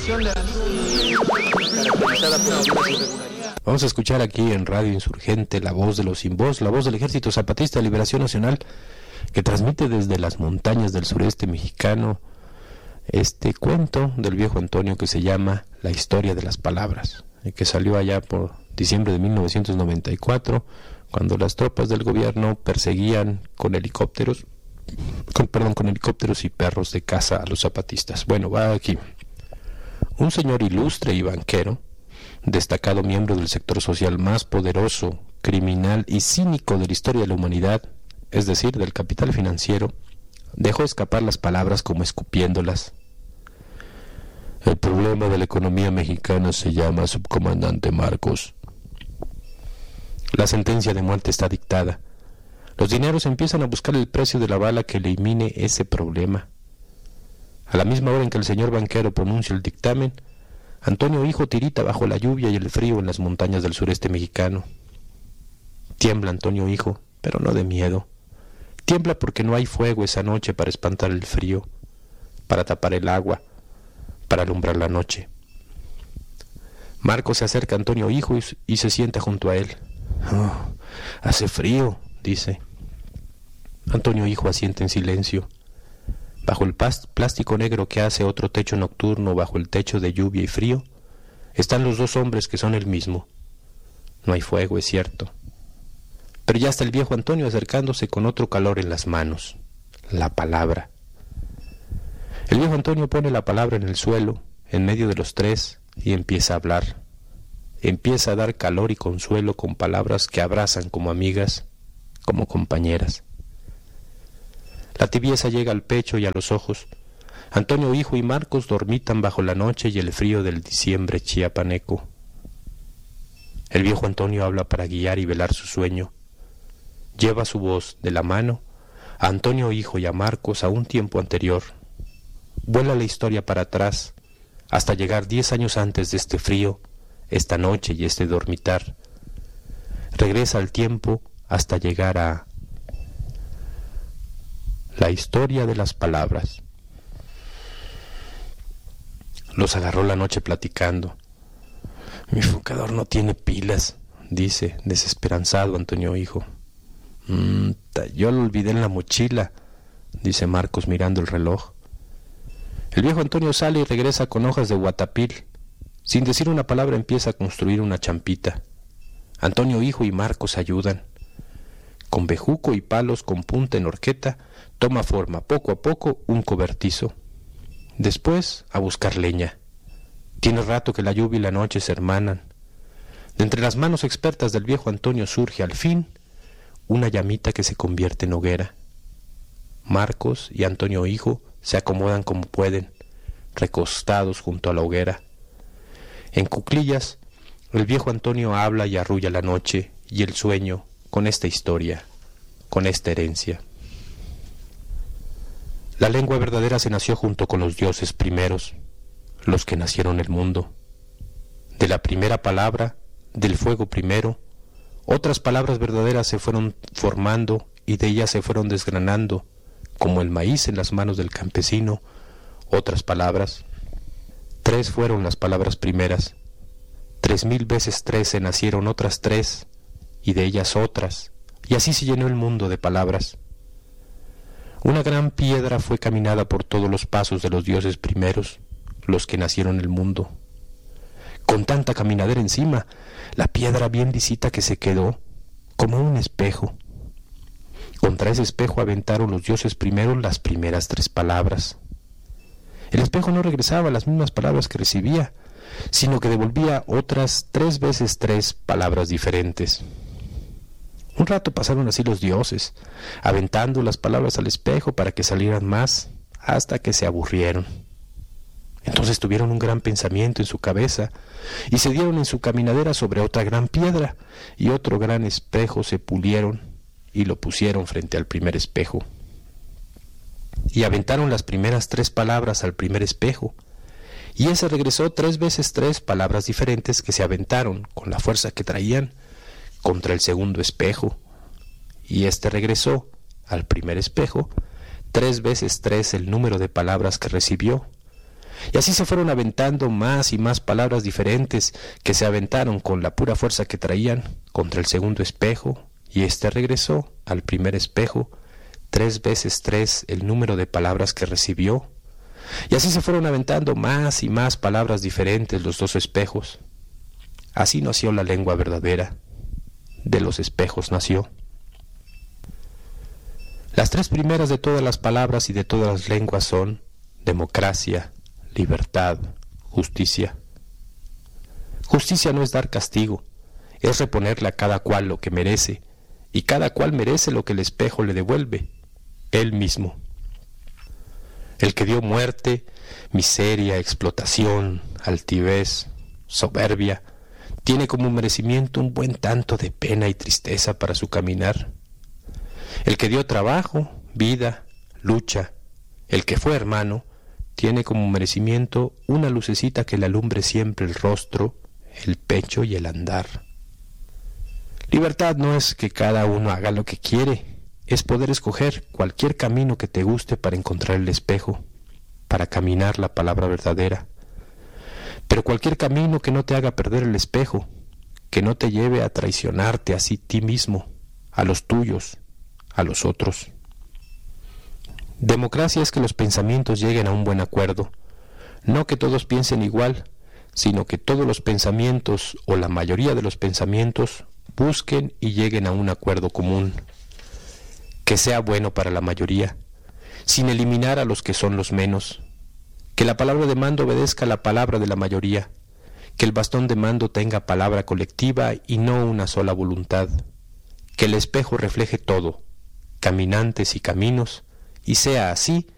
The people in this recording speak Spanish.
Vamos a escuchar aquí en Radio Insurgente la voz de los sin voz, la voz del Ejército Zapatista de Liberación Nacional, que transmite desde las montañas del sureste mexicano este cuento del viejo Antonio que se llama La historia de las palabras, que salió allá por diciembre de 1994, cuando las tropas del gobierno perseguían con helicópteros y perros de caza a los zapatistas. Bueno, va aquí. Un señor ilustre y banquero, destacado miembro del sector social más poderoso, criminal y cínico de la historia de la humanidad, es decir, del capital financiero, dejó escapar las palabras como escupiéndolas. El problema de la economía mexicana se llama subcomandante Marcos. La sentencia de muerte está dictada. Los dineros empiezan a buscar el precio de la bala que elimine ese problema. A la misma hora en que el señor banquero pronuncia el dictamen, Antonio Hijo tirita bajo la lluvia y el frío en las montañas del sureste mexicano. Tiembla Antonio Hijo, pero no de miedo. Tiembla porque no hay fuego esa noche para espantar el frío, para tapar el agua, para alumbrar la noche. Marcos se acerca a Antonio Hijo y se sienta junto a él. «Oh, hace frío», dice. Antonio Hijo asiente en silencio. Bajo el plástico negro que hace otro techo nocturno, bajo el techo de lluvia y frío, están los dos hombres que son el mismo. No hay fuego, es cierto. Pero ya está el viejo Antonio acercándose con otro calor en las manos, la palabra. El viejo Antonio pone la palabra en el suelo, en medio de los tres, y empieza a hablar. Empieza a dar calor y consuelo con palabras que abrazan como amigas, como compañeras. La tibieza llega al pecho y a los ojos. Antonio Hijo y Marcos dormitan bajo la noche y el frío del diciembre chiapaneco. El viejo Antonio habla para guiar y velar su sueño. Lleva su voz de la mano a Antonio Hijo y a Marcos a un tiempo anterior. Vuela la historia para atrás hasta llegar 10 años antes de este frío, esta noche y este dormitar. Regresa al tiempo hasta llegar a la historia de las palabras. Los agarró la noche platicando. Mi enfocador no tiene pilas, dice, desesperanzado Antonio Hijo. Yo lo olvidé en la mochila, dice Marcos mirando el reloj. El viejo Antonio sale y regresa con hojas de guatapil. Sin decir una palabra empieza a construir una champita. Antonio Hijo y Marcos ayudan. Con bejuco y palos con punta en horqueta, toma forma poco a poco un cobertizo. Después a buscar leña. Tiene rato que la lluvia y la noche se hermanan. De entre las manos expertas del viejo Antonio surge al fin una llamita que se convierte en hoguera. Marcos y Antonio Hijo se acomodan como pueden, recostados junto a la hoguera. En cuclillas, el viejo Antonio habla y arrulla la noche y el sueño con esta historia, con esta herencia. La lengua verdadera se nació junto con los dioses primeros, los que nacieron el mundo. De la primera palabra, del fuego primero, otras palabras verdaderas se fueron formando y de ellas se fueron desgranando, como el maíz en las manos del campesino, otras palabras. 3 fueron las palabras primeras. 3000 veces 3 se nacieron otras 3, y de ellas otras, y así se llenó el mundo de palabras. Una gran piedra fue caminada por todos los pasos de los dioses primeros, los que nacieron el mundo. Con tanta caminadera encima, la piedra bien lisita que se quedó, como un espejo. Contra ese espejo aventaron los dioses primeros las primeras 3 palabras. El espejo no regresaba las mismas palabras que recibía, sino que devolvía otras 3 veces 3 palabras diferentes. Un rato pasaron así los dioses, aventando las palabras al espejo para que salieran más, hasta que se aburrieron. Entonces tuvieron un gran pensamiento en su cabeza, y se dieron en su caminadera sobre otra gran piedra, y otro gran espejo se pulieron, y lo pusieron frente al primer espejo. Y aventaron las primeras 3 palabras al primer espejo, y ese regresó 3 veces 3 palabras diferentes que se aventaron, con la fuerza que traían, contra el segundo espejo, y este regresó al primer espejo 3 veces 3 el número de palabras que recibió, Y así se fueron aventando más y más palabras diferentes, que se aventaron con la pura fuerza que traían contra el segundo espejo, y éste regresó al primer espejo 3 veces 3 el número de palabras que recibió. Y así se fueron aventando más y más palabras diferentes los 2 espejos. Así nació la lengua verdadera. De los espejos nació. Las 3 primeras de todas las palabras y de todas las lenguas son democracia, libertad, justicia. Justicia no es dar castigo, es reponerle a cada cual lo que merece, y cada cual merece lo que el espejo le devuelve, él mismo. El que dio muerte, miseria, explotación, altivez, soberbia, tiene como merecimiento un buen tanto de pena y tristeza para su caminar. El que dio trabajo, vida, lucha, el que fue hermano, tiene como merecimiento una lucecita que le alumbre siempre el rostro, el pecho y el andar. Libertad no es que cada uno haga lo que quiere, es poder escoger cualquier camino que te guste para encontrar el espejo, para caminar la palabra verdadera. Pero cualquier camino que no te haga perder el espejo, que no te lleve a traicionarte a ti mismo, a los tuyos, a los otros. Democracia es que los pensamientos lleguen a un buen acuerdo, no que todos piensen igual, sino que todos los pensamientos o la mayoría de los pensamientos busquen y lleguen a un acuerdo común, que sea bueno para la mayoría, sin eliminar a los que son los menos, que la palabra de mando obedezca a la palabra de la mayoría, que el bastón de mando tenga palabra colectiva y no una sola voluntad, que el espejo refleje todo, caminantes y caminos, y sea así